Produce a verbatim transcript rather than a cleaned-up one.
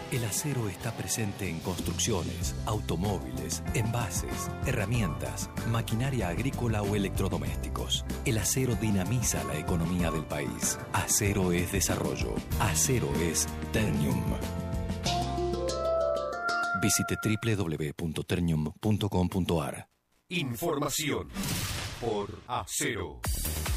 El acero está presente en construcciones, automóviles, envases, herramientas, maquinaria agrícola o electrodomésticos. El acero dinamiza la economía del país. Acero es desarrollo. Acero es Ternium. Visite doble u doble u doble u punto ternium punto com punto a r. Información por Acero.